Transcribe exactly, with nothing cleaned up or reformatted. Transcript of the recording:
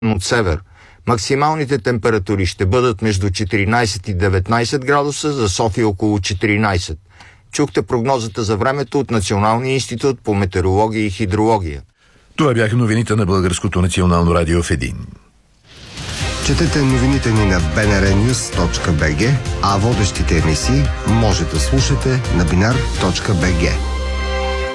от север. Максималните температури ще бъдат между четиринайсет и деветнайсет градуса, за София около четиринайсет. Чухте прогнозата за времето от Националния институт по метеорология и хидрология. Това бяха новините на Българското национално радио в един. Четете новините ни на би ен ар нюз точка би джи, а водещите емисии може да слушате на бинар точка би джи.